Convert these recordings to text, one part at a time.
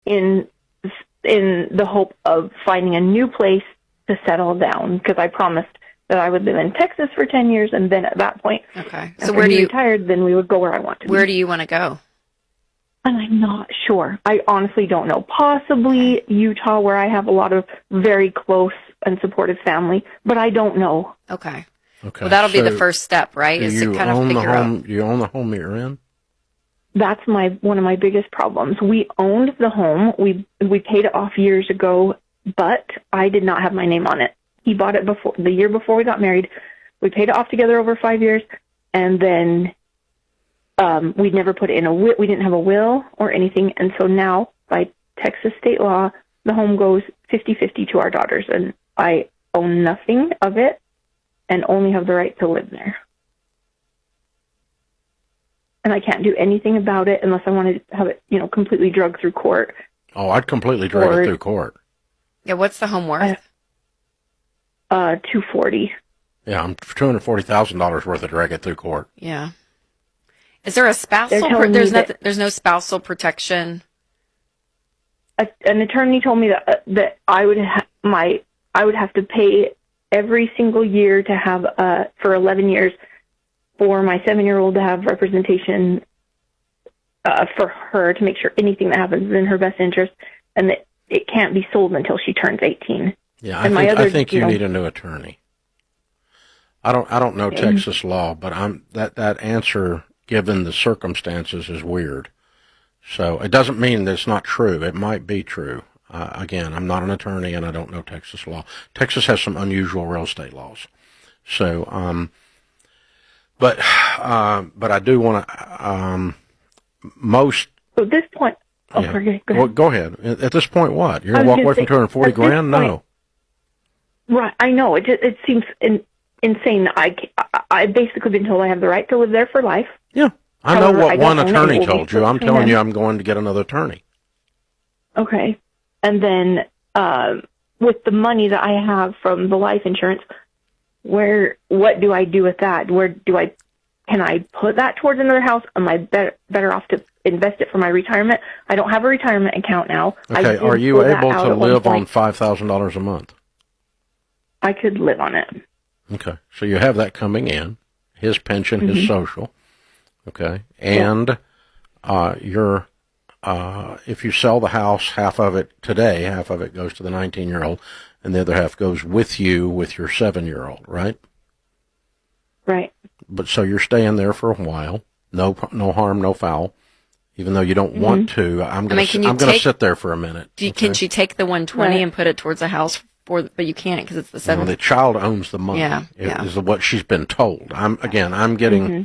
in the hope of finding a new place to settle down, because I promised that I would live in Texas for 10 years, and then at that point, okay. So where do you retired? Then we would go where I want to. Where do you want to go? And I'm not sure. I honestly don't know. Possibly Utah, where I have a lot of very close and supportive family, but I don't know. Okay. Okay. Well, that'll be the first step, right? Is to kind of figure out. Do you own the home that you're in? That's one of my biggest problems. We owned the home. We paid it off years ago, but I did not have my name on it. He bought it the year before we got married. We paid it off together over 5 years, and then we'd never put it in a will. We didn't have a will or anything, and so now, by Texas state law, the home goes 50-50 to our daughters, and I own nothing of it and only have the right to live there. And I can't do anything about it unless I want to have it, completely drugged through court. Oh, I'd completely drag it through court. Yeah, what's the home worth? $240,000. Yeah, I'm $240,000 worth of drag it through court. Yeah. Is there a spousal? There's no spousal protection. An attorney told me that I would have to pay every single year to have for 11 years for my 7-year-old to have representation for her, to make sure anything that happens is in her best interest, and that it can't be sold until she turns 18. Yeah, I think you need a new attorney. I don't know Texas law, but that answer, given the circumstances, is weird. So it doesn't mean that it's not true. It might be true. Again, I'm not an attorney and I don't know Texas law. Texas has some unusual real estate laws. So, but I do want to, most. So at this point, go ahead. Well, go ahead. At this point, what? You're going to walk away from $240,000? No. Right. I know. It seems insane. I've basically been told I have the right to live there for life. Yeah. I know what one attorney told you. I'm telling you I'm going to get another attorney. Okay. And then with the money that I have from the life insurance, what do I do with that? Can I put that towards another house? Am I better off to invest it for my retirement? I don't have a retirement account now. Okay. Are you able to live on $5,000 a month? I could live on it. Okay. So you have that coming in, his pension, his social. Okay. And if you sell the house, half of it today, half of it goes to the 19-year-old, and the other half goes with you with your 7-year-old, right? Right. But so you're staying there for a while. No harm, no foul. Even though you don't want to, I'm going to sit there for a minute. Can she take the $120 and put it towards a house? But you can't because it's the 7. The child owns the money. Yeah. Is what she's been told. I'm getting.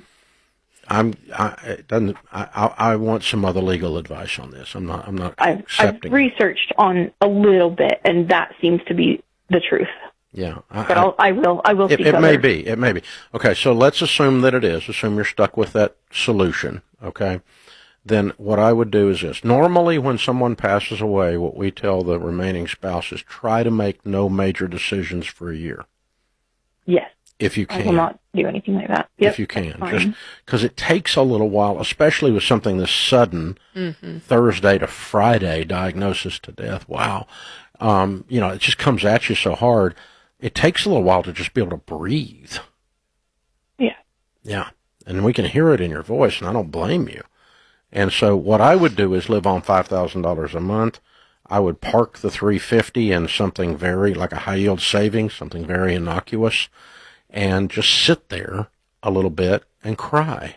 I want some other legal advice on this. I'm not accepting. I've researched on a little bit, and that seems to be the truth. Yeah. But I will seek it may be. It may be. Okay, so let's assume that it is. Assume you're stuck with that solution, okay? Then what I would do is this. Normally when someone passes away, what we tell the remaining spouse is try to make no major decisions for a year. Yes. If you can. I will not do anything like that. Yep, if you can. Just because it takes a little while, especially with something this sudden, Thursday to Friday diagnosis to death. Wow. It just comes at you so hard. It takes a little while to just be able to breathe. Yeah. Yeah. And we can hear it in your voice, and I don't blame you. And so what I would do is live on $5,000 a month. I would park the $350 in something very, like a high-yield savings, something very innocuous, and just sit there a little bit and cry.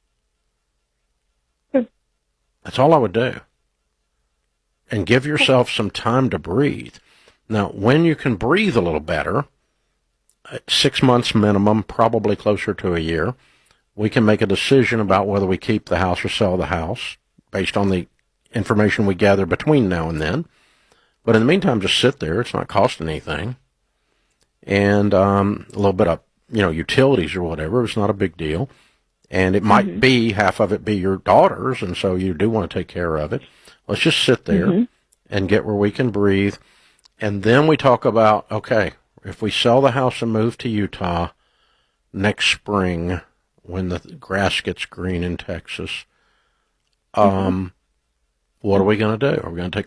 That's all I would do. And give yourself some time to breathe. Now, when you can breathe a little better, 6 months minimum, probably closer to a year, we can make a decision about whether we keep the house or sell the house based on the information we gather between now and then. But in the meantime, just sit there. It's not costing anything. And a little bit of, utilities or whatever. It's not a big deal. And it might be, half of it be your daughter's, and so you do want to take care of it. Let's just sit there and get where we can breathe. And then we talk about, okay, if we sell the house and move to Utah next spring, when the grass gets green in Texas, what are we going to do? Are we going to take